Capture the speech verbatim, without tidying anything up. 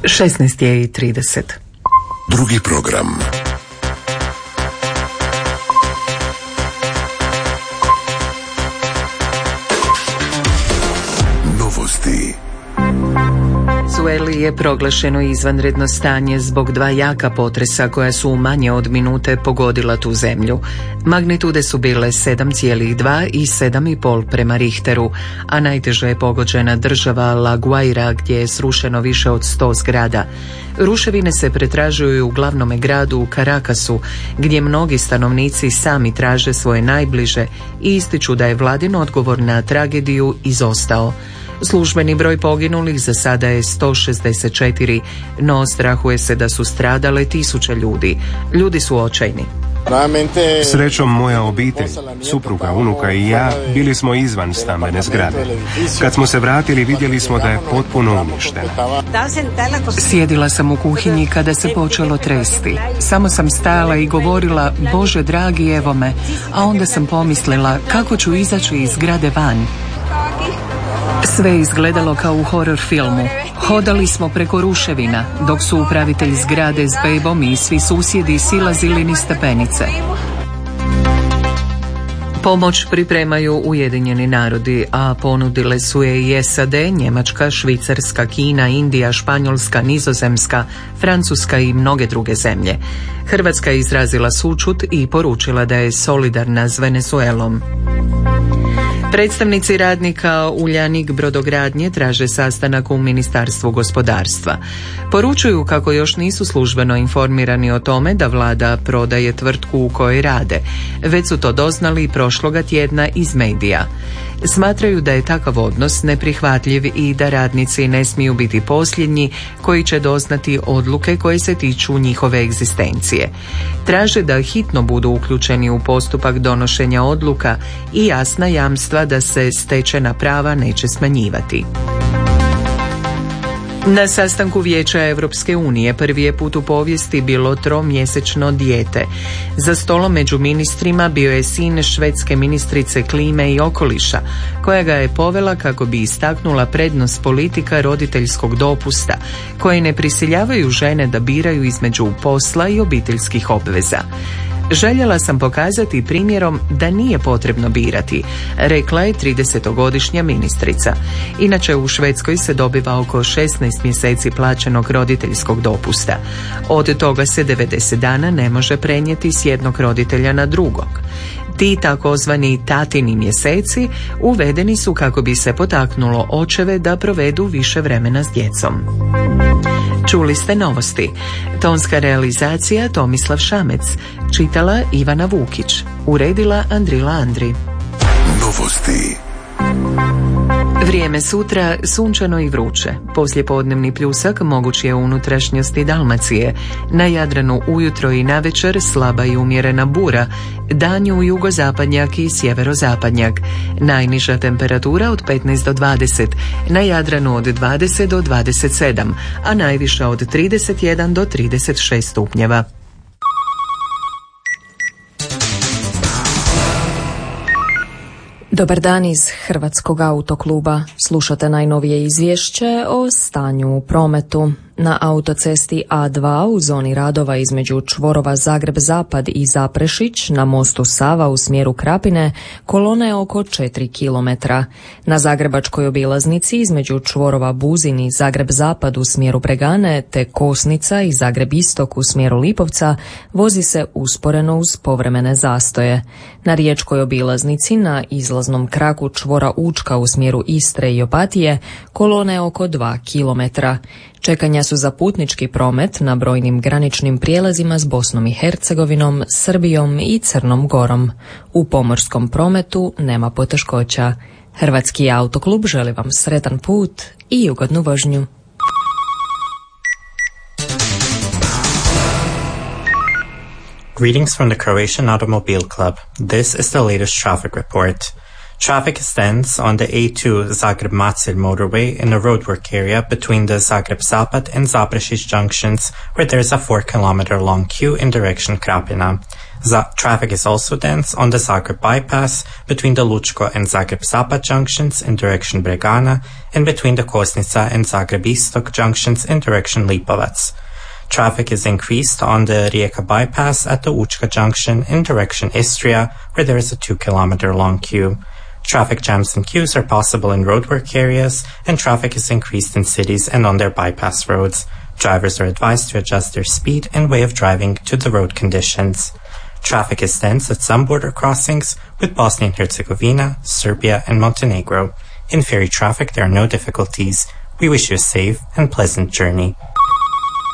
šesnaest je i trideset. Drugi program. Novosti. Venezueli je proglašeno izvanredno stanje zbog dva jaka potresa koja su u manje od minute pogodila tu zemlju. Magnitude su bile sedam zarez dva i sedam zarez pet prema Richteru, a najteže je pogođena država La Guaira gdje je srušeno više od sto zgrada. Ruševine se pretražuju u glavnome gradu u Caracasu, gdje mnogi stanovnici sami traže svoje najbliže i ističu da je vladin odgovor na tragediju izostao. Službeni broj poginulih za sada je sto šezdeset četiri, no strahuje se da su stradale tisuće ljudi. Ljudi su očajni. Srećom moja obitelj, supruga, unuka i ja bili smo izvan stambene zgrade. Kad smo se vratili vidjeli smo da je potpuno uništena. Sjedila sam u kuhinji kada se počelo tresti. Samo sam stajala i govorila, Bože dragi evo me, a onda sam pomislila kako ću izaći iz zgrade van. Sve je izgledalo kao u horror filmu. Hodali smo preko ruševina, dok su upravitelj zgrade s bebom i svi susjedi silazili niz stepenice. Pomoć pripremaju Ujedinjeni narodi, a ponudile su je i S A D, Njemačka, Švicarska, Kina, Indija, Španjolska, Nizozemska, Francuska i mnoge druge zemlje. Hrvatska je izrazila sućut i poručila da je solidarna s Venezuelom. Predstavnici radnika Uljanik brodogradnje traže sastanak u Ministarstvu gospodarstva. Poručuju kako još nisu službeno informirani o tome da vlada prodaje tvrtku u kojoj rade. Već su to doznali prošloga tjedna iz medija. Smatraju da je takav odnos neprihvatljiv i da radnici ne smiju biti posljednji koji će doznati odluke koje se tiču njihove egzistencije. Traže da hitno budu uključeni u postupak donošenja odluka i jasna jamstva da se stečena prava neće smanjivati. Na sastanku Vijeća Europske unije prvi je put u povijesti bilo tromjesečno dijete. Za stolom među ministrima bio je sin švedske ministrice klime i okoliša, koja ga je povela kako bi istaknula prednost politika roditeljskog dopusta, koje ne prisiljavaju žene da biraju između posla i obiteljskih obveza. Željela sam pokazati primjerom da nije potrebno birati, rekla je tridesetogodišnja ministrica. Inače u Švedskoj se dobiva oko šesnaest mjeseci plaćenog roditeljskog dopusta. Od toga se devedeset dana ne može prenijeti s jednog roditelja na drugog. Ti takozvani tatini mjeseci uvedeni su kako bi se potaknulo očeve da provedu više vremena s djecom. Čuli ste novosti. Tonska realizacija Tomislav Šamec. Čitala Ivana Vukić. Uredila Andrila Andri. Novosti. Vrijeme sutra sunčano i vruće. Poslijepodnevni pljusak moguć je u unutrašnjosti Dalmacije. Na Jadranu ujutro i navečer slaba i umjerena bura. Danju jugozapadnjak i sjeverozapadnjak. Najniža temperatura od petnaest do dvadeset. Na Jadranu od dvadeset do dvadeset sedam, a najviša od trideset jedan do trideset šest stupnjeva. Dobar dan iz Hrvatskog autokluba. Slušate najnovije izvješće o stanju u prometu. Na autocesti A dva u zoni radova između čvorova Zagreb-Zapad i Zaprešić na mostu Sava u smjeru Krapine kolona je oko četiri kilometra. Na zagrebačkoj obilaznici između čvorova Buzin i Zagreb-Zapad u smjeru Bregane te Kosnica i Zagreb-Istok u smjeru Lipovca vozi se usporeno uz povremene zastoje. Na riječkoj obilaznici na izlaznom kraku čvora Učka u smjeru Istre i Opatije kolona je oko dva kilometra. Čekanja su za putnički promet na brojnim graničnim prijelazima s Bosnom i Hercegovinom, Srbijom i Crnom Gorom. U pomorskom prometu nema poteškoća. Hrvatski autoklub želi vam sretan put i ugodnu vožnju. Greetings from the Croatian Automobile Club. This is the latest traffic report. Traffic extends on the A two Zagreb-Macelj motorway in the roadwork area between the Zagreb-Zapad and Zaprešić junctions, where there's a four kilometer long queue in direction Krapina. Z- traffic is also dense on the Zagreb bypass between the Lučko and Zagreb Zapad junctions in direction Bregana and between the Kosnica and Zagreb Istok junctions in direction Lipovac. Traffic is increased on the Rijeka bypass at the Učka junction in direction Istria, where there is a two kilometer long queue. Traffic jams and queues are possible in roadwork areas, and traffic is increased in cities and on their bypass roads. Drivers are advised to adjust their speed and way of driving to the road conditions. Traffic is dense at some border crossings with Bosnia and Herzegovina, Serbia, and Montenegro. In ferry traffic, there are no difficulties. We wish you a safe and pleasant journey.